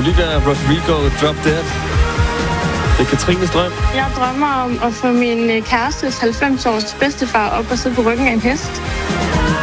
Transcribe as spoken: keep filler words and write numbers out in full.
lige der Rodrigo Drop Dead. Det er Katrines drøm. Jeg drømmer om at få min kærestes halvfems års bedstefar op og sidde på ryggen af en hest.